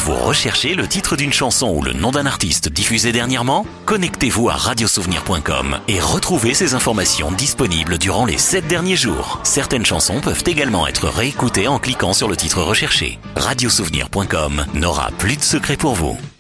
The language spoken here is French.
Vous recherchez le titre d'une chanson ou le nom d'un artiste diffusé dernièrement? Connectez-vous à radiosouvenir.com et retrouvez ces informations disponibles durant les 7 derniers jours. Certaines chansons peuvent également être réécoutées en cliquant sur le titre recherché. Radiosouvenir.com n'aura plus de secret pour vous.